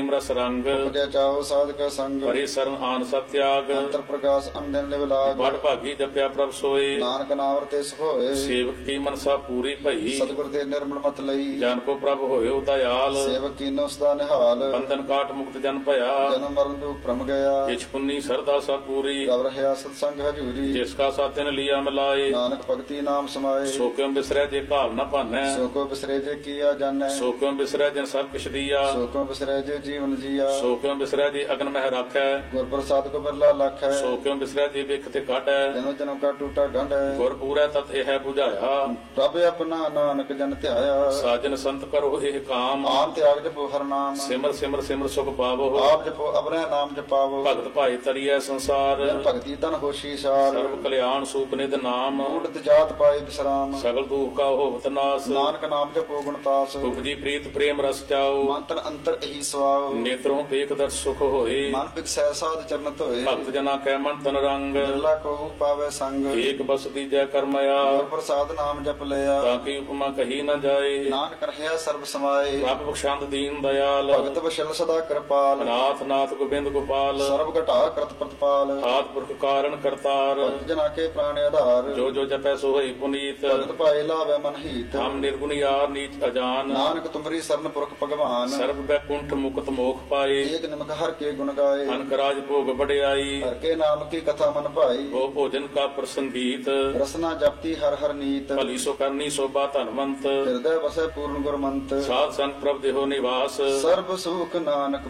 ਪ੍ਰੇਮ ਰਸ ਰੰਗ ਉਪਜੈ ਚਾਉ ਸਾਧਕ ਸੰਗ ਹਰੀ ਸਰਨ ਆਨ ਸਤ ਤਿਆਗ ਅੰਤਰ ਪ੍ਰਕਾਸ਼ ਅੰਦਨ ਨਿਵਲਾਗ ਬੜ ਭਾਗੀ ਜਪਿਆ ਪ੍ਰਭ ਸੋਏ ਨਾਨਕ ਨਾਮ ਰਤੇ ਸੁਖ ਹੋਏ ਸੇਵਕ ਕੀ ਮਨਸਾ ਪੂਰੀ ਭਈ ਸਤਿਗੁਰ ਦੇ ਨਿਰਮਲ ਮਤ ਲਈ ਜਨ ਕੋ ਪ੍ਰਭ ਹੋਇਓ ਦਇਆਲ ਸੇਵਕ ਕੀਨੋ ਸਦਾ ਨਿਹਾਲ ਬੰਧਨ ਕਾਟ ਮੁਕਤ ਜਨ ਭਇਆ ਜਨਮ ਮਰਨ ਦੁਖ ਭ੍ਰਮ ਗਿਆ ਜਿਛ ਪੁੰਨੀ ਸਰਦਾ ਸਭ ਪੂਰੀ ਗਵ ਰਹਾ ਸਤ ਸੰਗ ਹਜੂਰੀ ਜਿਸ ਕਾ ਸਾਥਿਨ ਲਿਆ ਮਿਲਾਏ ਨਾਨਕ ਭਗਤੀ ਨਾਮ ਸਮਾਏ ਸੋ ਕਿਉ ਬਿਸਰੈ ਜੇ ਭਾਵ ਨ ਭਾਨੈ ਸੋ ਕੋ ਬਿਸਰੇ ਜੇ ਕੀਆ ਜਾਣੈ ਸੋ ਕਿਉ ਬਿਸਰੈ ਜਿਨ ਸਭ ਕਿਛ ਦੀਆ ਸੋ ਕੋ ਬਿਸਰੇ ਜੇ ਜੀਵਨ ਜੀਆ ਸੋ ਕਿਉ ਬਿਸਰੈ ਜੇ ਅਗਨ ਮਹਿ ਰਾਖੈ ਗੁਰ ਪ੍ਰਸਾਦ ਕੋ ਬਿਰਲਾ ਲਖ ਹੈ ਸੋ ਕਿਉ ਬਿਸਰੈ ਜੇ ਵਿਖ ਤੇ ਕਾਟੈ ਜਨਮ ਜਨਮ ਕਾ ਟੂਟਾ ਗੰਢ ਹੈ ਗੁਰ ਪੂਰੈ ਤਤ ਇਹ 부ਝਾਇਆ ਪ੍ਰਭ ਆਪਣਾ ਨਾਨਕ ਜਨ ਧਿਆਇਆ ਸਾਜਨ ਸੰਤ ਕਰੋ ਇਹ ਕਾਮ ਆਨ ਤਿਆਗ ਜਪੋ ਹਰ ਨਾਮ ਸਿਮਰ ਸਿਮਰ ਸਿਮਰ ਸੁਖ ਪਾਵੋ ਆਪ ਜਪੋ ਅਬਰੈ ਨਾਮ ਜਪਾਵੋ ਭਗਤ ਭਾਈ ਤਰੀਐ ਸੰਸਾਰ ਜਨ ਭਗਤੀ ਤਨ ਹੋਸ਼ੀ ਸਾਰ ਸਰਬ ਕਲਿਆਣ ਸੂਪ ਨਿਧ ਨਾਮ ਊੜਤ ਜਾਤ ਪਾਏ ਬਿਸਰਾਮ ਸਗਲ ਦੁਖ ਕਾ ਹੋਵਤ ਨਾਸ ਨਾਨਕ ਨਾਮ ਜਪੋ ਗੁਣਤਾਸ ਉਪਜੀ ਪ੍ਰੀਤ ਪ੍ਰੇਮ ਰਸ ਚਾਓ ਮੰਤਨ ਅੰਤਰ ਇਹੀ ਸਵਾਉ ਨੇਤਰੋਂ ਵੇਖ ਦਰ ਸੁਖ ਹੋਏ ਮਨ ਬਿਕਸੈ ਸਾਧ ਚਰਨ ਧੋਏ ਭਗਤ ਜਨਾ ਕੈ ਮਨ ਤਨ ਰੰਗ ਬਿਰਲਾ ਕੋ ਪਾਵੇ ਸੰਗ ਏਕ ਬਸ ਦੀਜੈ ਕਰਮਇਆ ਗੁਰ ਪ੍ਰਸਾਦ ਨਾਮ ਜਪ ਲਿਆ ਤਾਂ ਕੀ ਉਪਮਾ ਕਹੀ ਨ ਜਾਏ ਨਾਨਕ ਰਹਿਆ ਸਰਬ ਸਮਾਏ ਪ੍ਰਭ ਬਖਸ਼ੰਦ ਦੀਨ ਦਇਆਲ ਭਗਤ ਵਸ਼ਲ ਸਦਾ ਕਿਰਪਾਲ ਨਾਥ ਨਾਥ ਗੋਬਿੰਦ ਗੋਪਾਲ ਸਰਬ ਘਟਾ ਕਰਤ ਪ੍ਰਤਪਾਲ ਆਦ ਪੁਰਖ ਕਾਰਨ ਕਰਤਾਰ ਭਗਤ ਜਨਾ ਕੇ ਪ੍ਰਾਣ ਆਧਾਰ ਜੋ ਜੋ ਜਪੈ ਸੋ ਹੋਈ ਪੁਨੀਤ ਭਗਤ ਭਾਏ ਲਾਵੇ ਮਨ ਹੀਤ ਹਮ ਨਿਰਗੁਣ ਯਾਰ ਨੀਚ ਅਜਾਨ ਨਾਨਕ ਤੁਮਰੀ ਸਰਨ ਪੁਰਖ ਭਗਵਾਨ ਸਰਬ ਬੈਕੁੰਠ ਮੁਕਤ ਮੋਖ ਪਾਏ ਏਕ ਨਿਮਕ ਹਰ ਕੇ ਗੁਣ ਗਾਏ ਅਨਕ ਰਾਜ ਭੋਗ ਵਡਿਆਈ ਹਰ ਕੇ ਨਾਮ ਕੀ ਕਥਾ ਮਨ ਭਾਈ ਉਹ ਭੋਜਨ ਕਾ ਪ੍ਰਸੰਗੀਤ ਰਸਨਾ ਜਪਤੀ ਹਰ ਹਰ ਨੀਤ ਭਲੀ ਸੋ ਕਰਨੀ ਸੋਭਾ ਧਨਵੰਤ ਹਿਰਦੈ ਵਸੈ ਪੂਰਨ ਗੁਰਮੰਤ ਸਾਧ ਸੰਤ ਪ੍ਰਭ ਦੇਹੋ ਨਿਵਾਸ ਸਰਬ ਸੁਖ ਨਾਨਕ